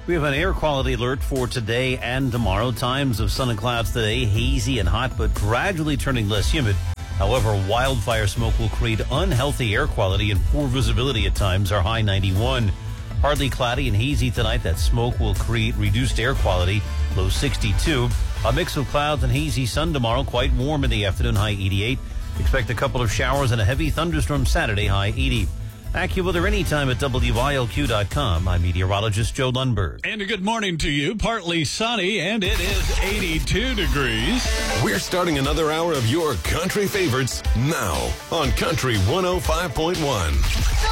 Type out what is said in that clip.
We have an air quality alert for today and tomorrow. Times of sun and clouds today, hazy and hot, but gradually turning less humid. However, wildfire smoke will create unhealthy air quality and poor visibility at times. Our high 91. Partly cloudy and hazy tonight. That smoke will create reduced air quality. Low 62. A mix of clouds and hazy sun tomorrow. Quite warm in the afternoon. High 88. Expect a couple of showers and a heavy thunderstorm Saturday. High 80. AccuWeather anytime at WILQ.com. I'm meteorologist Joe Lundberg. And a good morning to you. Partly sunny, and it is 82 degrees. We're starting another hour of your country favorites now on Country 105.1.